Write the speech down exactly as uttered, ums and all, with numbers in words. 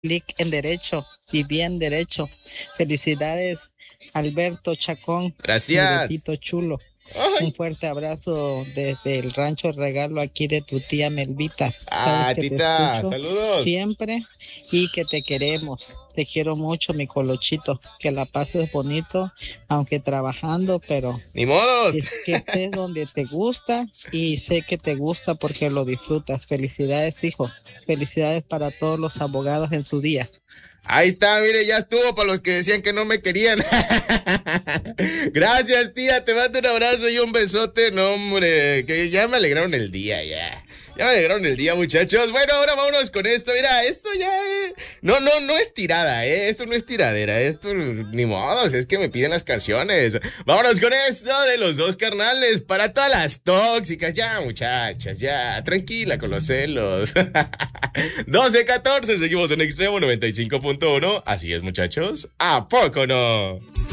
clic en derecho y bien derecho. Felicidades, Alberto Chacón, mi Gracias. Betito chulo. Un Ay, fuerte abrazo desde el rancho regalo aquí de tu tía Melvita. Sabes ah, que te tita, escucho saludos. siempre y que te queremos. Te quiero mucho, mi colochito. Que la pases bonito, aunque trabajando, pero Ni modos. es que estés donde te gusta y sé que te gusta porque lo disfrutas. Felicidades, hijo. Felicidades para todos los abogados en su día. Ahí está, mire, ya estuvo para los que decían que no me querían. Gracias, tía, te mando un abrazo y un besote. No, hombre, que ya me alegraron el día, ya. Ya me alegraron el día, muchachos. Bueno, ahora vámonos con esto. Mira, esto ya. eh, No, no, no es tirada, ¿eh? Esto no es tiradera. Esto, ni modo, es que me piden las canciones. Vámonos con esto de los dos carnales. Para todas las tóxicas. Ya, muchachas, ya. Tranquila con los celos. doce catorce, seguimos en Extremo noventa y cinco punto uno. Así es, muchachos. ¿A poco no?